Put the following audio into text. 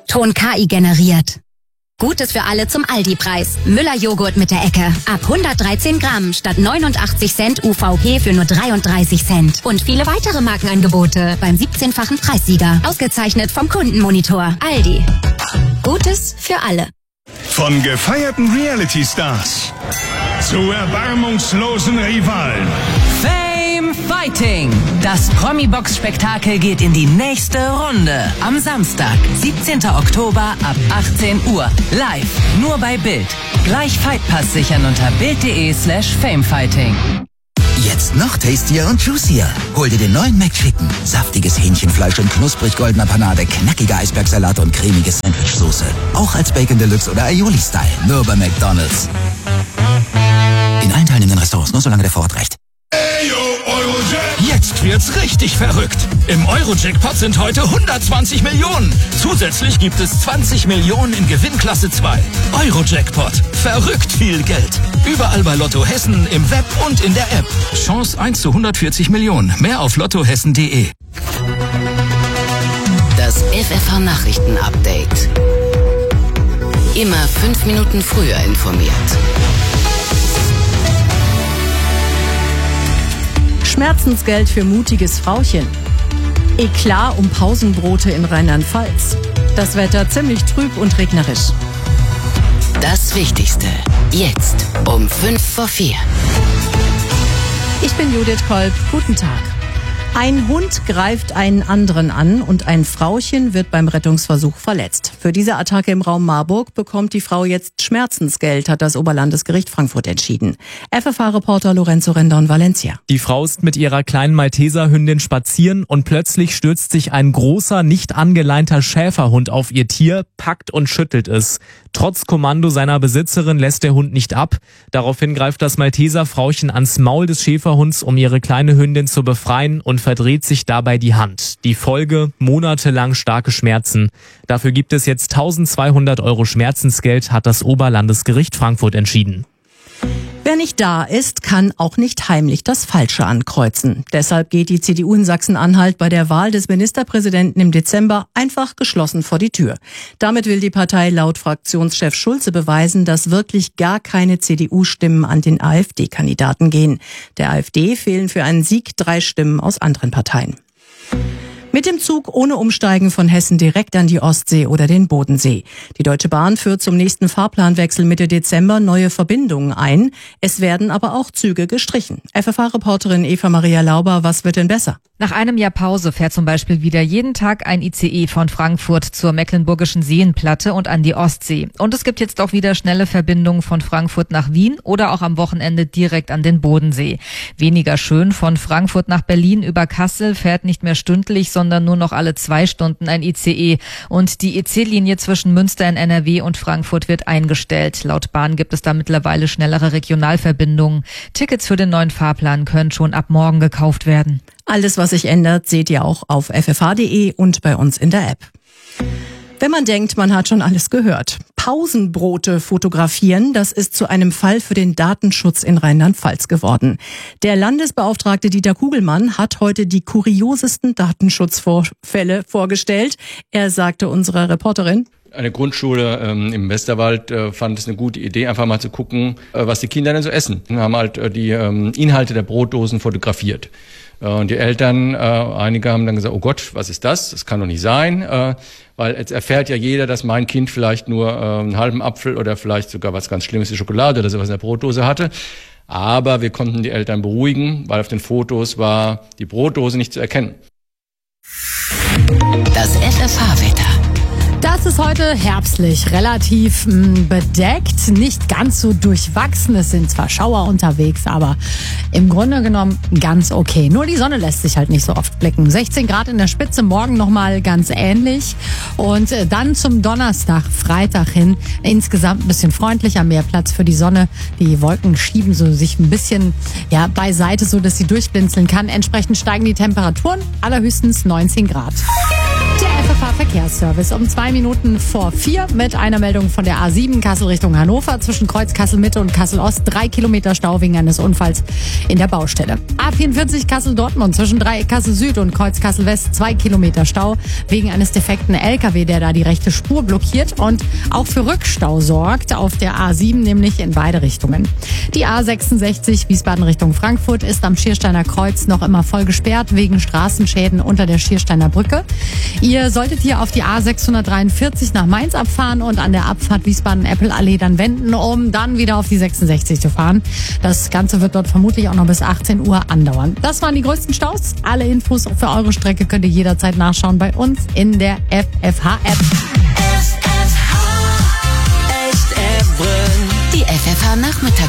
Ton KI generiert. Gutes für alle zum Aldi-Preis. Müller-Joghurt mit der Ecke. Ab 113 Gramm statt 89 Cent UVP für nur 33 Cent. Und viele weitere Markenangebote beim 17-fachen Preissieger. Ausgezeichnet vom Kundenmonitor. Aldi. Gutes für alle. Von gefeierten Reality-Stars zu erbarmungslosen Rivalen. Fame Fighting. Das Promi-Box-Spektakel geht in die nächste Runde. Am Samstag, 17. Oktober ab 18 Uhr. Live, nur bei Bild. Gleich Fightpass sichern unter bild.de/famefighting. Jetzt noch tastier und juicier. Hol dir den neuen McChicken. Saftiges Hähnchenfleisch in knusprig goldener Panade, knackige Eisbergsalat und cremige Sandwichsoße. Auch als Bacon Deluxe oder Aioli-Style. Nur bei McDonald's. In allen teilnehmenden Restaurants, nur solange der Vorrat reicht. Jetzt wird's richtig verrückt. Im Euro-Jackpot sind heute 120 Millionen. Zusätzlich gibt es 20 Millionen in Gewinnklasse 2. Euro-Jackpot. Verrückt viel Geld. Überall bei Lotto Hessen, im Web und in der App. Chance 1 zu 140 Millionen. Mehr auf lottohessen.de. Das FFH-Nachrichten-Update. Immer 5 Minuten früher informiert. Schmerzensgeld für mutiges Frauchen. Eklat um Pausenbrote in Rheinland-Pfalz. Das Wetter ziemlich trüb und regnerisch. Das Wichtigste. Jetzt um 5:04. Ich bin Judith Kolb. Guten Tag. Ein Hund greift einen anderen an und ein Frauchen wird beim Rettungsversuch verletzt. Für diese Attacke im Raum Marburg bekommt die Frau jetzt Schmerzensgeld, hat das Oberlandesgericht Frankfurt entschieden. FFH-Reporter Lorenzo Rendon Valencia. Die Frau ist mit ihrer kleinen Malteserhündin spazieren und plötzlich stürzt sich ein großer, nicht angeleinter Schäferhund auf ihr Tier, packt und schüttelt es. Trotz Kommando seiner Besitzerin lässt der Hund nicht ab. Daraufhin greift das Malteser-Frauchen ans Maul des Schäferhunds, um ihre kleine Hündin zu befreien, und verdreht sich dabei die Hand. Die Folge: monatelang starke Schmerzen. Dafür gibt es jetzt 1.200 € Schmerzensgeld, hat das Oberlandesgericht Frankfurt entschieden. Wer nicht da ist, kann auch nicht heimlich das Falsche ankreuzen. Deshalb geht die CDU in Sachsen-Anhalt bei der Wahl des Ministerpräsidenten im Dezember einfach geschlossen vor die Tür. Damit will die Partei laut Fraktionschef Schulze beweisen, dass wirklich gar keine CDU-Stimmen an den AfD-Kandidaten gehen. Der AfD fehlen für einen Sieg 3 Stimmen aus anderen Parteien. Mit dem Zug ohne Umsteigen von Hessen direkt an die Ostsee oder den Bodensee. Die Deutsche Bahn führt zum nächsten Fahrplanwechsel Mitte Dezember neue Verbindungen ein. Es werden aber auch Züge gestrichen. FFH-Reporterin Eva-Maria Lauber, was wird denn besser? Nach einem Jahr Pause fährt zum Beispiel wieder jeden Tag ein ICE von Frankfurt zur Mecklenburgischen Seenplatte und an die Ostsee. Und es gibt jetzt auch wieder schnelle Verbindungen von Frankfurt nach Wien oder auch am Wochenende direkt an den Bodensee. Weniger schön, von Frankfurt nach Berlin über Kassel fährt nicht mehr stündlich, sondern nur noch alle 2 Stunden ein ICE. Und die EC-Linie zwischen Münster in NRW und Frankfurt wird eingestellt. Laut Bahn gibt es da mittlerweile schnellere Regionalverbindungen. Tickets für den neuen Fahrplan können schon ab morgen gekauft werden. Alles, was sich ändert, seht ihr auch auf ffh.de und bei uns in der App. Wenn man denkt, man hat schon alles gehört. Pausenbrote fotografieren, das ist zu einem Fall für den Datenschutz in Rheinland-Pfalz geworden. Der Landesbeauftragte Dieter Kugelmann hat heute die kuriosesten Datenschutzvorfälle vorgestellt. Er sagte unserer Reporterin: Eine Grundschule im Westerwald fand es eine gute Idee, einfach mal zu gucken, was die Kinder denn so essen. Wir haben halt die Inhalte der Brotdosen fotografiert. Und die Eltern, einige haben dann gesagt, oh Gott, was ist das? Das kann doch nicht sein, weil jetzt erfährt ja jeder, dass mein Kind vielleicht nur einen halben Apfel oder vielleicht sogar was ganz Schlimmes wie Schokolade oder sowas in der Brotdose hatte. Aber wir konnten die Eltern beruhigen, weil auf den Fotos war die Brotdose nicht zu erkennen. Das FFH-Wetter. Das ist heute herbstlich, relativ bedeckt, nicht ganz so durchwachsen. Es sind zwar Schauer unterwegs, aber im Grunde genommen ganz okay. Nur die Sonne lässt sich halt nicht so oft blicken. 16 Grad in der Spitze, morgen nochmal ganz ähnlich. Und dann zum Donnerstag, Freitag hin, insgesamt ein bisschen freundlicher, mehr Platz für die Sonne. Die Wolken schieben so sich ein bisschen beiseite, so dass sie durchblinzeln kann. Entsprechend steigen die Temperaturen, allerhöchstens 19 Grad. Der FFH-Verkehrs Verkehrsservice um 2 Minuten vor 4 mit einer Meldung von der A7 Kassel Richtung Hannover zwischen Kreuz Kassel Mitte und Kassel Ost. 3 Kilometer Stau wegen eines Unfalls in der Baustelle. A44 Kassel Dortmund zwischen Dreieck Kassel Süd und Kreuz Kassel West. 2 Kilometer Stau wegen eines defekten LKW, der da die rechte Spur blockiert und auch für Rückstau sorgt auf der A7, nämlich in beide Richtungen. Die A66 Wiesbaden Richtung Frankfurt ist am Schiersteiner Kreuz noch immer voll gesperrt wegen Straßenschäden unter der Schiersteiner Brücke. Ihr solltet hier auf die A643 nach Mainz abfahren und an der Abfahrt Wiesbaden-Eppel-Allee dann wenden, um dann wieder auf die 66 zu fahren. Das Ganze wird dort vermutlich auch noch bis 18 Uhr andauern. Das waren die größten Staus. Alle Infos für eure Strecke könnt ihr jederzeit nachschauen bei uns in der FFH-App. Die FFH-Nachmittags